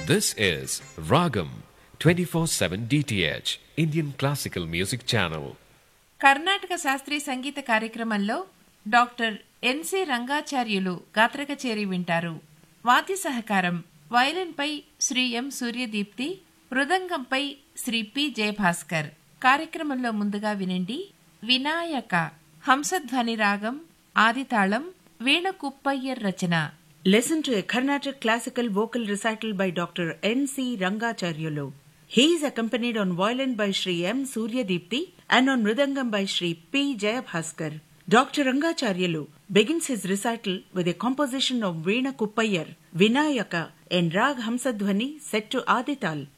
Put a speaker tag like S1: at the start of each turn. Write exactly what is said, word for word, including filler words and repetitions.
S1: This is Ragam twenty-four seven D T H Indian Classical Music Channel.
S2: Karnataka శాస్త్రీయ సంగీత కార్యక్రమంలో doctor ఎన్సి రంగాచార్యులు గాత్ర కచేరీ వింటారు. వాద్య సహకారం వయలిన్పై శ్రీ ఎం సూర్యదీప్తి, మృదంగంపై శ్రీ పి జయభాస్కర్. కార్యక్రమంలో ముందుగా వినండి వినాయక హంసధ్వని రాగం ఆదితాళం వీణ కుప్పయ్యర్ రచన.
S3: Listen to a Carnatic classical vocal recital by Doctor N C Rangacharyulu. He is accompanied on violin by Shri M. Suryadipti and on mridangam by Shri P. Jayabhaskar. Doctor Rangacharyulu begins his recital with a composition of Veena Kuppayar, Vinayaka, in Rag Hamsadhwani set to Adital.